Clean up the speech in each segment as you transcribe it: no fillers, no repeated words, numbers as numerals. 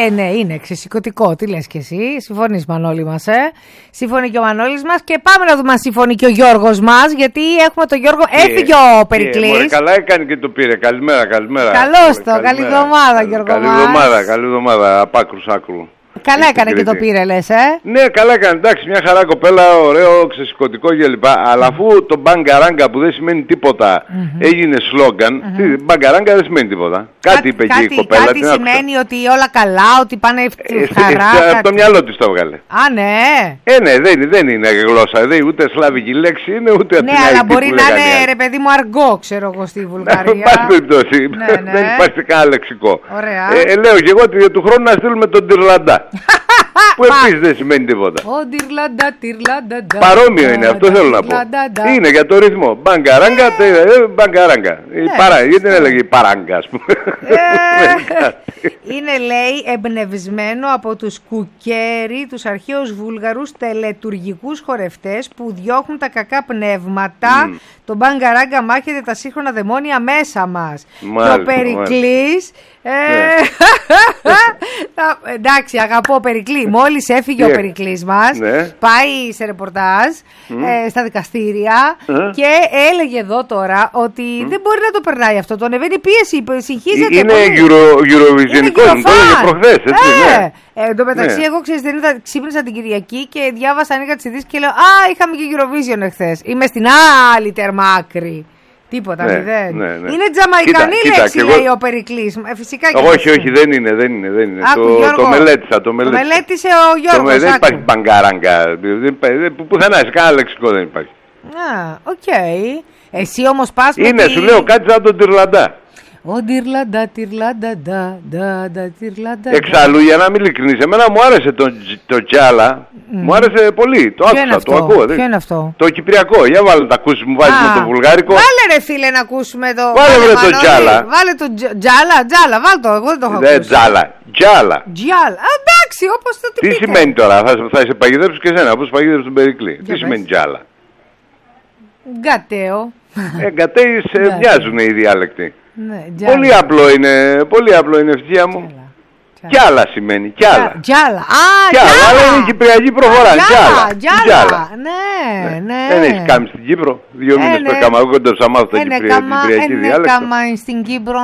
Ναι, είναι ξεσηκωτικό. Τι λες και εσύ, συμφωνείς Μανώλη μας, Συμφωνεί και ο Μανώλης μας και πάμε να δούμε αν συμφωνεί και ο Γιώργος μας, γιατί έχουμε τον Γιώργο, έφυγε ο Περικλής. Καλά έκανε και το πήρε, καλημέρα. Καλώς το, καλή εβδομάδα Γιώργο μας. Καλή εβδομάδα, απ' άκρους άκρου. Καλά έκανε και το πήρε, λες, Ναι, καλά έκανε. Εντάξει, μια χαρά κοπέλα, ωραίο, ξεσηκωτικό κλπ. Αλλά αφού το μπαγκαράγκα που δεν σημαίνει τίποτα έγινε σλόγγαν, μπαγκαράγκα δεν σημαίνει τίποτα. Κάτι είπε και η κοπέλα. Κάτι σημαίνει ότι όλα καλά, ότι πάνε χαρά. Από το μυαλό της το έβγαλε. Α, ναι. Ναι, δεν είναι γλώσσα. Δεν ούτε σλαβική λέξη είναι, ούτε ναι, αλλά μπορεί να είναι ρε παιδί μου αργό, ξέρω εγώ, στη Βουλγαρία. Πάση περιπτώσει. Δεν υπάρχει κανένα λεξικό. Λέω και εγώ ότι του χρόνου να στείλουμε τον Τυρλαντά. Που επίσης δεν σημαίνει τίποτα. Παρόμοιο είναι, αυτό θέλω να πω. Είναι για το ρυθμό. Μπαγκαράγκα, μπαγκαράγκα. Γιατί δεν έλεγε η παράγκα, ας πούμε. Είναι, λέει, εμπνευσμένο από τους κουκέρι, τους αρχαίους Βούλγαρους τελετουργικούς χορευτές που διώχνουν τα κακά πνεύματα. Το μπαγκαράγκα μάχεται τα σύγχρονα δαιμόνια μέσα μας. Και ο Περικλής... εντάξει, αγαπώ Περικλή. Μόλις έφυγε ο Περικλής μας, πάει σε ρεπορτάζ στα δικαστήρια και έλεγε εδώ τώρα ότι δεν μπορεί να το περνάει αυτό. Το ανεβαίνει πίεση, συγχύζεται. Είναι Eurovisionικό, το έλεγε προχθές. Εν τω μεταξύ, εγώ ξύπνησα την Κυριακή και διάβασα, ανοίγα τις ειδήσεις και λέω είχαμε και Eurovision εχθές. Είμαι στην άλλη τερμάκρη. Τίποτα, μηδέν. Είναι τζαμαϊκανή λέξη, λέει ο Περικλής. Φυσικά και όχι, δεν είναι. Το μελέτησα. Το μελέτησε ο Γιώργος. Δεν υπάρχει μπαγκαράγκα. Πουθενά, σε κανένα λεξικό δεν υπάρχει. Οκ. Εσύ όμως πας με είναι, σου λέω κάτι σαν τον Τυρλαντά. Ο Τυρλαντά, Τυρλαντά. Εξάλλου, για να μην ειλικρινείς, εμένα μου άρεσε το Τζάλα. Μου άρεσε πολύ. Το άκουσα, το ακούω. Ποιο είναι αυτό? Το κυπριακό. Για βάλε να ακούσεις, μου βάζεις με το βουλγάρικο. Βάλε ρε φίλε να ακούσουμε το. Βάλε το Τζάλα. Βάλε το Τζάλα, βάλ το. Εγώ δεν το έχω ακούσει. Τζάλα. Εντάξει, όπως το τι σημαίνει τώρα, θα σε παγιδεύσω και εσένα, όπως παγιδεύσω τον Περικλή. Τι σημαίνει Τζάλα? Γκατέο. Γκατέοι μοιάζουν οι διάλεκτοι. Πολύ απλό είναι ευτυχία μου. Κι άλλα σημαίνει, κι άλλα. Τζάλα, αλλά είναι η κυπριακή προφορά. Τζάλα. Ναι. Δεν έχεις κάνει στην Κύπρο 2 μήνες πριν κάμα, εγώ κοντεύσα μάθω την κυπριακή διάλεκτο. Έκαμα στην Κύπρο,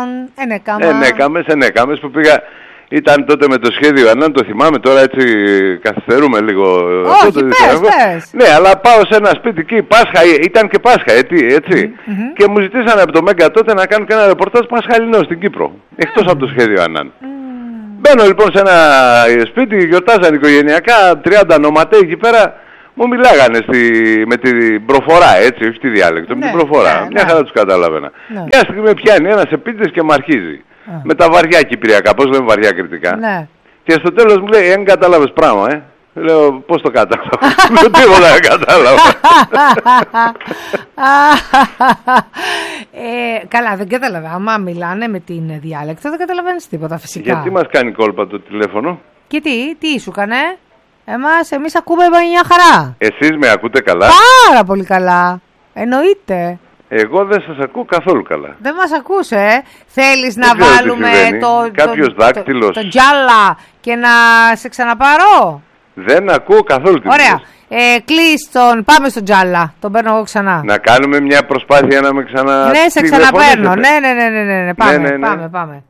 ενέκαμες που πήγα. Ήταν τότε με το σχέδιο Ανάν, το θυμάμαι, τώρα έτσι καθυστερούμε λίγο. Όχι, πες. Ναι, αλλά πάω σε ένα σπίτι εκεί, Πάσχα, ήταν και Πάσχα, έτσι. Και μου ζητήσανε από το Μέγκα τότε να κάνω και ένα ρεπορτάζ πασχαλινό στην Κύπρο, εκτός από το σχέδιο Ανάν. Μπαίνω λοιπόν σε ένα σπίτι, γιορτάζαν οικογενειακά, 30 νοματέοι εκεί πέρα, μου μιλάγανε με την προφορά, έτσι, όχι τη διάλεκτο, με την προφορά. Μια χαρά τους καταλάβαινα. Μια στιγμή με πιάνει ένας επίτηδες και μ' αρχίζει. Με τα βαριά κυπριακά, πώς λέμε βαριά κριτικά. Και στο τέλος μου λέει, δεν κατάλαβες πράγμα, Λέω, πώς το κατάλαβα? Τίποτα δεν κατάλαβα. Καλά, δεν κατάλαβα. Άμα μιλάνε με την διάλεκτο δεν καταλαβαίνεις τίποτα φυσικά. Γιατί μας κάνει κόλπα το τηλέφωνο? Και τι σου κάνε? Εμείς ακούμε μια χαρά. Εσείς με ακούτε καλά? Πάρα πολύ καλά. Εννοείται. Εγώ δεν σας ακούω καθόλου καλά. Δεν μας ακούς, Θέλεις να βάλουμε το Τζάλα και να σε ξαναπάρω? Δεν ακούω καθόλου την. Ωραία. Κλείς τον, πάμε στο Τζάλα. Τον παίρνω εγώ ξανά. Να κάνουμε μια προσπάθεια να με Ναι, σε ξαναπαίρνω. Ναι. Πάμε.